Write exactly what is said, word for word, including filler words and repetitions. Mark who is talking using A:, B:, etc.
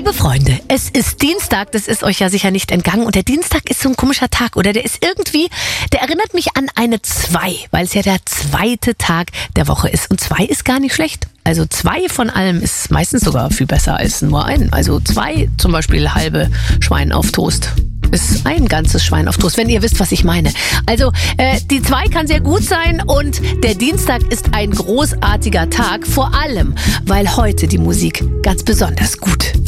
A: Liebe Freunde, es ist Dienstag, das ist euch ja sicher nicht entgangen. Und der Dienstag ist so ein komischer Tag, oder? Der ist irgendwie, der erinnert mich an eine zwei, weil es ja der zweite Tag der Woche ist. Und zwei ist gar nicht schlecht. Also zwei von allem ist meistens sogar viel besser als nur ein. Also zwei, zum Beispiel halbe Schwein auf Toast, ist ein ganzes Schwein auf Toast, wenn ihr wisst, was ich meine. Also äh, die zwei kann sehr gut sein und der Dienstag ist ein großartiger Tag, vor allem, weil heute die Musik ganz besonders gut